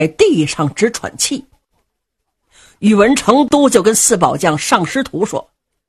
地上直喘气。宇文成都就跟四宝将尚师徒说：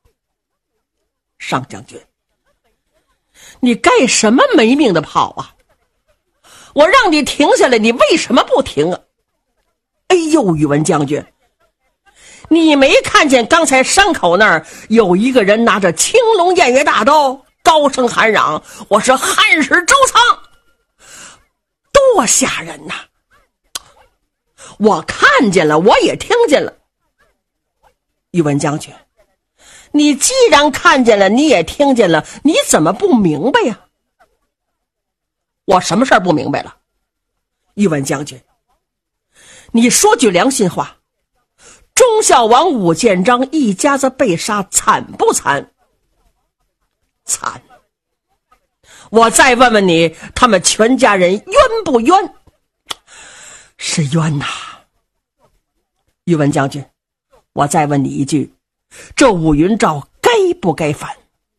上将军，你干什么没命的跑啊？我让你停下来，你为什么不停啊？哎呦，宇文将军，你没看见刚才山口那儿有一个人拿着青龙偃月大刀高声喊嚷，我是汉室周仓，多吓人呐！我看见了，我也听见了。宇文将军，你既然看见了，你也听见了，你怎么不明白呀？我什么事儿不明白了？宇文将军，你说句良心话，忠孝王武建章一家子被杀，惨不惨？惨。我再问问你，他们全家人冤不冤？是冤呐。宇文将军，我再问你一句，这武云照该不该反？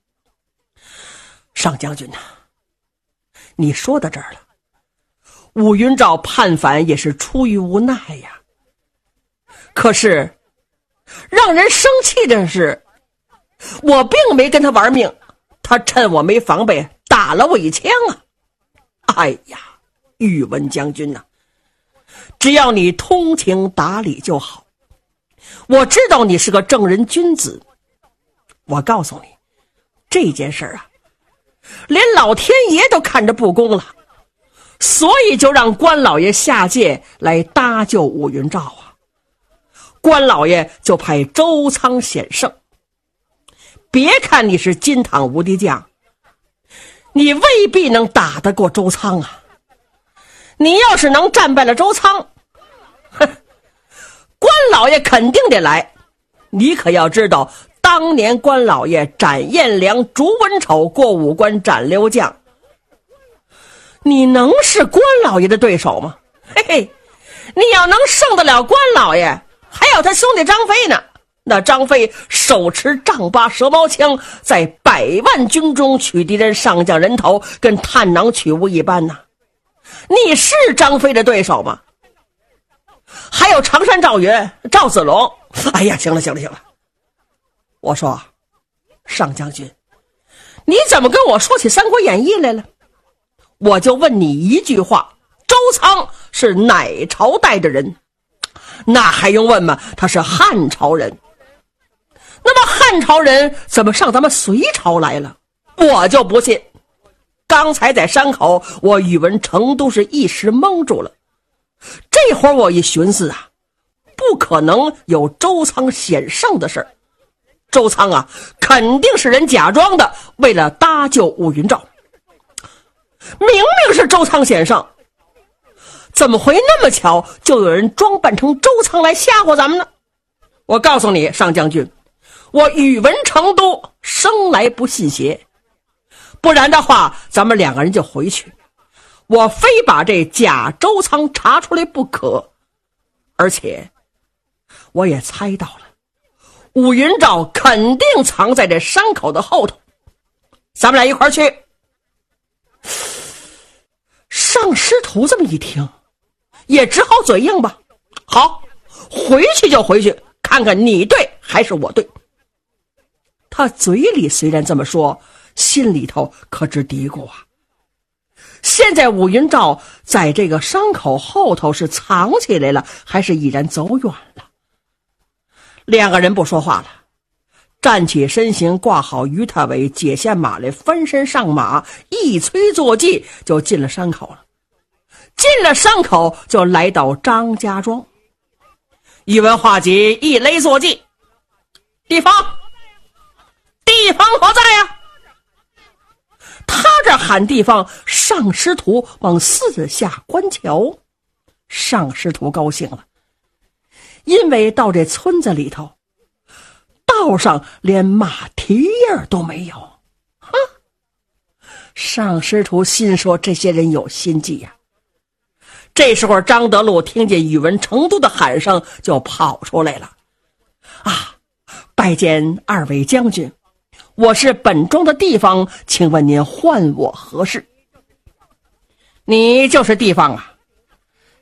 上将军呐，你说到这儿了，武云照叛反也是出于无奈呀。可是让人生气的是，我并没跟他玩命，他趁我没防备打了我一枪啊！哎呀，宇文将军呐，只要你通情达理就好。我知道你是个正人君子，我告诉你，这件事啊，连老天爷都看着不公了，所以就让关老爷下界来搭救武云照啊。关老爷就派周仓险胜。别看你是金堂无敌将，你未必能打得过周仓啊。你要是能战败了周仓，关老爷肯定得来。你可要知道，当年关老爷斩颜良、逐文丑，过五关斩六将，你能是关老爷的对手吗？嘿嘿，你要能胜得了关老爷，还有他兄弟张飞呢。那张飞手持丈八蛇矛枪，在100万军中取敌人上将人头，跟探囊取物一般呐。你是张飞的对手吗？还有常山赵云、赵子龙。哎呀，行了，我说，上将军，你怎么跟我说起《三国演义》来了？我就问你一句话，周仓是哪朝代的人？那还用问吗？他是汉朝人。那么汉朝人怎么上咱们隋朝来了？我就不信。刚才在山口，我宇文成都是一时蒙住了。这会儿我一寻思啊，不可能有周仓险胜的事儿。周仓啊，肯定是人假装的，为了搭救武云照。明明是周仓险胜，怎么会那么巧就有人装扮成周仓来吓唬咱们呢？我告诉你，上将军，我宇文成都生来不信邪，不然的话咱们2个人就回去，我非把这假周仓查出来不可。而且我也猜到了，武云照肯定藏在这山口的后头，咱们俩一块儿去。上师徒这么一听，也只好嘴硬吧。好，回去就回去，看看你对还是我对。他嘴里虽然这么说，心里头可直嘀咕啊。现在武云照在这个伤口后头是藏起来了，还是已然走远了？2个人不说话了，站起身形，挂好鱼塔尾，解下马来，翻身上马，一催坐骑就进了山口了。进了山口就来到张家庄。宇文化及一勒坐骑，地方何在呀？他这喊地方，上师徒往四下观瞧。上师徒高兴了，因为到这村子里头，道上连马蹄印都没有。上师徒心说，这些人有心计呀。这时候张德禄听见宇文成都的喊声，就跑出来了。拜见2位将军，我是本庄的地方，请问您唤我何事？你就是地方啊？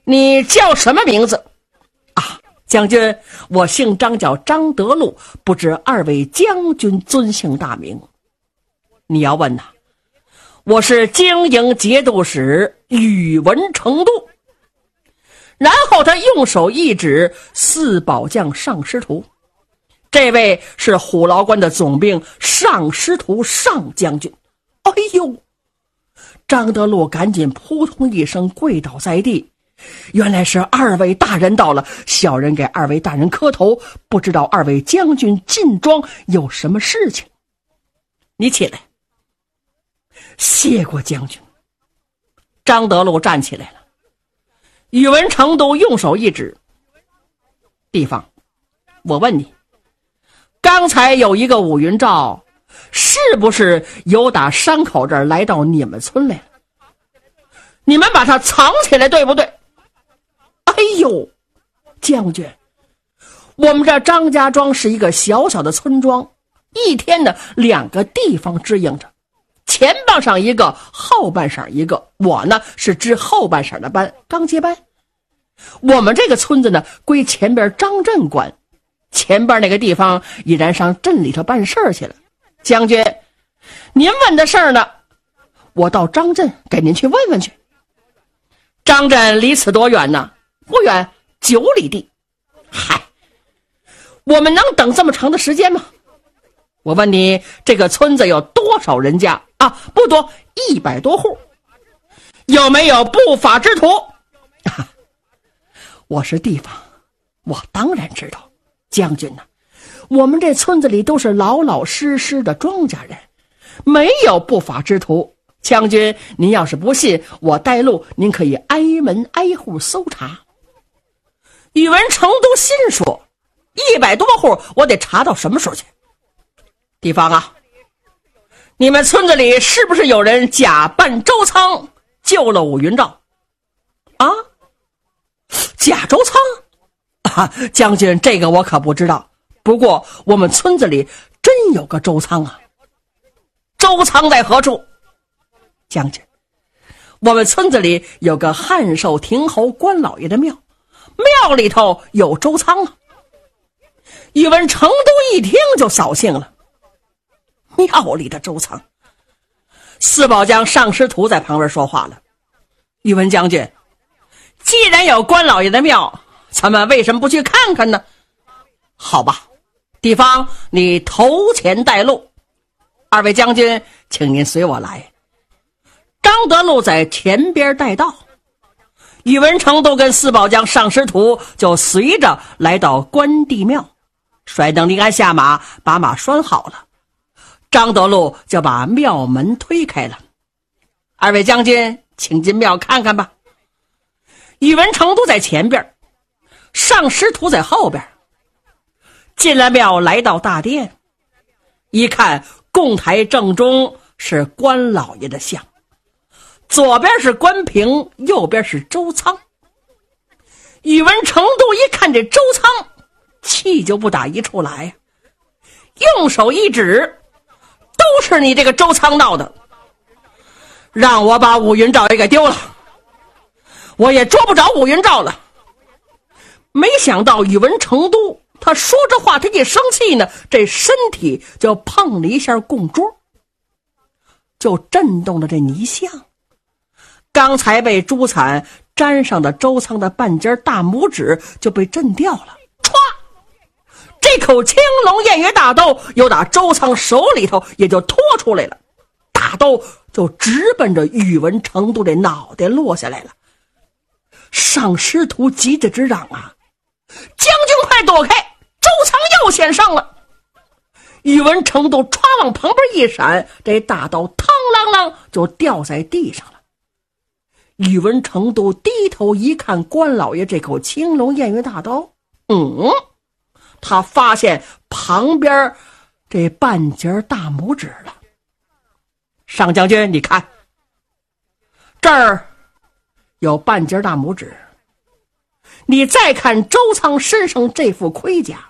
你叫什么名字？啊，将军，我姓张，叫张德禄，不知二位将军尊姓大名？你要问呐，我是经营节度使宇文成都。然后他用手一指四保将上师徒，这位是虎牢关的总兵上师徒上将军。哎呦，张德禄赶紧扑通一声跪倒在地，原来是二位大人到了，小人给二位大人磕头，不知道二位将军进庄有什么事情。你起来。谢过将军。张德禄站起来了。宇文成都用手一指，地方，我问你，刚才有一个武云照，是不是由打山口这儿来到你们村来了？你们把他藏起来，对不对？哎呦，将军，我们这张家庄是一个小小的村庄，一天的2个地方支应着，前半晌一个，后半晌一个。我呢是值后半晌的班，刚接班。我们这个村子呢归前边张镇管，前边那个地方已然上镇里头办事去了。将军，您问的事儿呢，我到张镇给您去问问去。张镇离此多远呢？不远，9里地。嗨，我们能等这么长的时间吗？我问你，这个村子有多少人家啊？不多，100多户。有没有不法之徒？啊，我是地方，我当然知道。将军呢，我们这村子里都是老老实实的庄稼人，没有不法之徒。将军，您要是不信，我带路，您可以挨门挨户搜查。宇文成都心说，100多户，我得查到什么时候去？地方啊，你们村子里是不是有人假扮周仓救了武云照？啊，假周仓？啊，将军，这个我可不知道。不过我们村子里真有个周仓啊。周仓在何处？将军，我们村子里有个汉寿亭侯关老爷的庙，庙里头有周仓啊。宇文成都一听就扫兴了，庙里的周仓。四保将上师徒在旁边说话了，宇文将军，既然有关老爷的庙，咱们为什么不去看看呢？好吧，地方，你头前带路。二位将军，请您随我来。张德禄在前边带道，宇文成都跟四保将上师徒就随着来到关帝庙，甩灯离鞍下马，把马拴好了。张德禄就把庙门推开了。二位将军，请进庙看看吧。宇文成都在前边，上师徒在后边。进了庙，来到大殿，一看供台正中是关老爷的像，左边是关平，右边是周仓。宇文成都一看这周仓，气就不打一处来，用手一指，都是你这个周仓闹的，让我把武云照也给丢了，我也捉不着武云照了。没想到宇文成都他说这话，他一生气呢，这身体就碰了一下供桌，就震动了这泥像。刚才被朱伞沾上的周仓的半截大拇指就被震掉了，歘，这口青龙偃月大刀又打周仓手里头也就拖出来了，大刀就直奔着宇文成都的脑袋落下来了。上师徒急着直嚷啊，将军快躲开，周仓又险上了。宇文成都歘往旁边一闪，这大刀嘡啷啷就掉在地上了。宇文成都低头一看关老爷这口青龙偃月大刀，他发现旁边这半截大拇指了。上将军，你看这儿有半截大拇指，你再看周仓身上这副盔甲，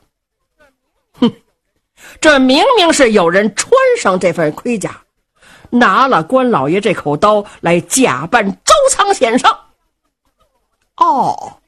这明明是有人穿上这份盔甲，拿了关老爷这口刀来假扮周仓险上。 哦，